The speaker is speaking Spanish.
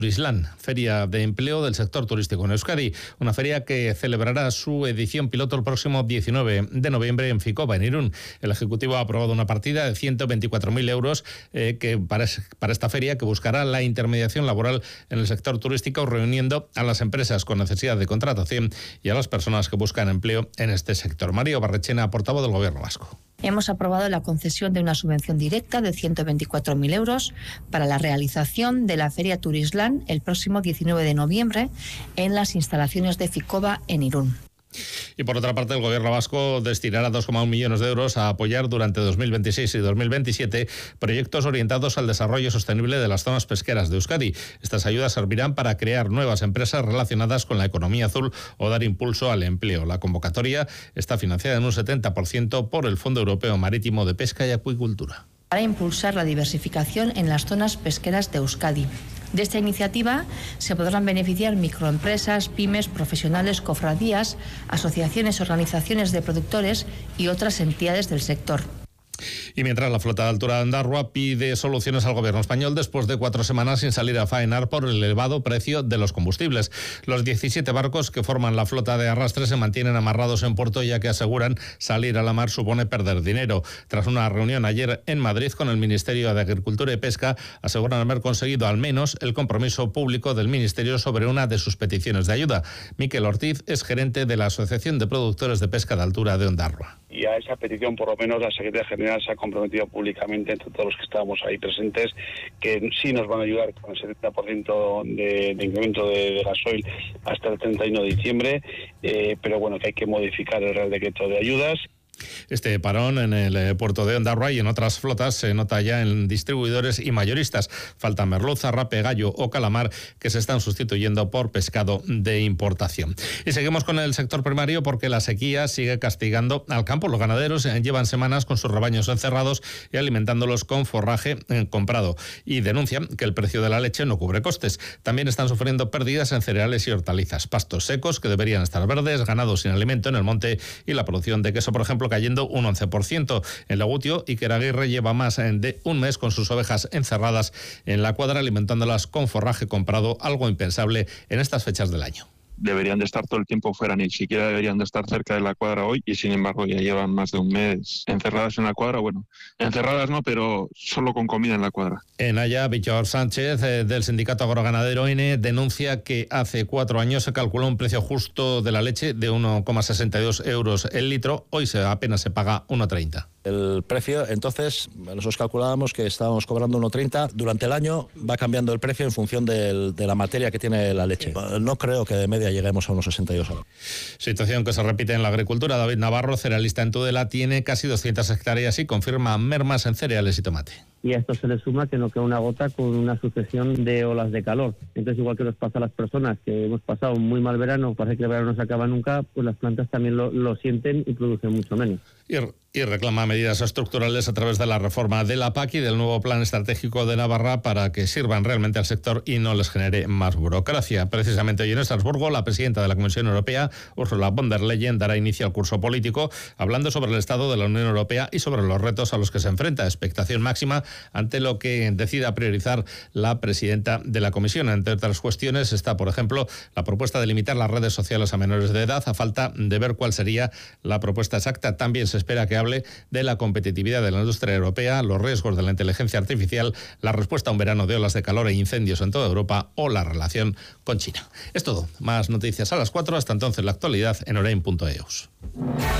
Turislan, Feria de Empleo del Sector Turístico en Euskadi, una feria que celebrará su edición piloto el próximo 19 de noviembre en Ficoba, en Irún. El Ejecutivo ha aprobado una partida de 124.000 euros para esta feria, que buscará la intermediación laboral en el sector turístico, reuniendo a las empresas con necesidad de contratación y a las personas que buscan empleo en este sector. Mario Barrechena, portavoz del Gobierno vasco. Hemos aprobado la concesión de una subvención directa de 124.000 euros para la realización de la Feria Turislan el próximo 19 de noviembre en las instalaciones de Ficoba en Irún. Y por otra parte, el Gobierno vasco destinará 2,1 millones de euros a apoyar durante 2026 y 2027 proyectos orientados al desarrollo sostenible de las zonas pesqueras de Euskadi. Estas ayudas servirán para crear nuevas empresas relacionadas con la economía azul o dar impulso al empleo. La convocatoria está financiada en un 70% por el Fondo Europeo Marítimo de Pesca y Acuicultura. Para impulsar la diversificación en las zonas pesqueras de Euskadi. De esta iniciativa se podrán beneficiar microempresas, pymes, profesionales, cofradías, asociaciones, organizaciones de productores y otras entidades del sector. Y mientras la flota de altura de Ondarroa pide soluciones al gobierno español después de 4 semanas sin salir a faenar por el elevado precio de los combustibles. Los 17 barcos que forman la flota de arrastre se mantienen amarrados en puerto, ya que aseguran salir a la mar supone perder dinero. Tras una reunión ayer en Madrid con el Ministerio de Agricultura y Pesca, aseguran haber conseguido al menos el compromiso público del Ministerio sobre una de sus peticiones de ayuda. Miquel Ortiz es gerente de la Asociación de Productores de Pesca de Altura de Ondarroa. Y a esa petición, por lo menos, la Secretaría General se ha comprometido públicamente entre todos los que estábamos ahí presentes, que sí nos van a ayudar con el 70% de incremento de gasoil hasta el 31 de diciembre, pero bueno, que hay que modificar el Real Decreto de Ayudas. Este parón en el puerto de Ondarroa y en otras flotas se nota ya en distribuidores y mayoristas. Falta merluza, rape, gallo o calamar, que se están sustituyendo por pescado de importación. Y seguimos con el sector primario, porque la sequía sigue castigando al campo. Los ganaderos llevan semanas con sus rebaños encerrados y alimentándolos con forraje comprado, y denuncian que el precio de la leche no cubre costes. También están sufriendo pérdidas en cereales y hortalizas, pastos secos que deberían estar verdes, ganado sin alimento en el monte y la producción de queso, por ejemplo, cayendo un 11%. En Legutio, Iker Aguirre lleva más de un mes con sus ovejas encerradas en la cuadra, alimentándolas con forraje comprado, algo impensable en estas fechas del año. Deberían de estar todo el tiempo fuera, ni siquiera deberían de estar cerca de la cuadra hoy, y sin embargo ya llevan más de un mes encerradas en la cuadra. Bueno, encerradas no, pero solo con comida en la cuadra. En Haya, Víctor Sánchez, del sindicato agroganadero INE, denuncia que hace 4 años se calculó un precio justo de la leche de 1,62 euros el litro, hoy apenas se paga 1,30. El precio, entonces, nosotros calculábamos que estábamos cobrando 1,30. Durante el año va cambiando el precio en función de la materia que tiene la leche. No creo que de media lleguemos a unos 62 euros. Situación que se repite en la agricultura. David Navarro, cerealista en Tudela, tiene casi 200 hectáreas y confirma mermas en cereales y tomate. Y a esto se le suma que no queda una gota con una sucesión de olas de calor. Entonces, igual que nos pasa a las personas que hemos pasado un muy mal verano, parece que el verano no se acaba nunca, pues las plantas también lo sienten y producen mucho menos. Y reclama medidas estructurales a través de la reforma de la PAC y del nuevo Plan Estratégico de Navarra para que sirvan realmente al sector y no les genere más burocracia. Precisamente hoy en Estrasburgo, la presidenta de la Comisión Europea, Ursula von der Leyen, dará inicio al curso político, hablando sobre el estado de la Unión Europea y sobre los retos a los que se enfrenta. Expectación máxima ante lo que decida priorizar la presidenta de la Comisión. Entre otras cuestiones está, por ejemplo, la propuesta de limitar las redes sociales a menores de edad, a falta de ver cuál sería la propuesta exacta. También se espera que hable de la competitividad de la industria europea, los riesgos de la inteligencia artificial, la respuesta a un verano de olas de calor e incendios en toda Europa o la relación con China. Es todo. Más noticias a las 4. Hasta entonces, la actualidad en Orein.eus.